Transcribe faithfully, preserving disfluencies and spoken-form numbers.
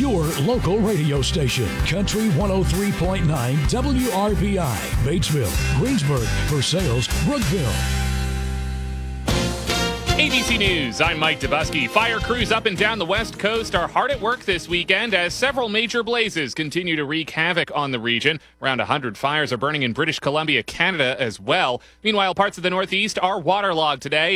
your local radio station. Country one oh three point nine W R B I, Batesville, Greensburg, Versailles, Brookville. A B C News, I'm Mike Dubusky. Fire crews up and down the West Coast are hard at work this weekend as several major blazes continue to wreak havoc on the region. Around one hundred fires are burning in British Columbia, Canada as well. Meanwhile, parts of the Northeast are waterlogged today.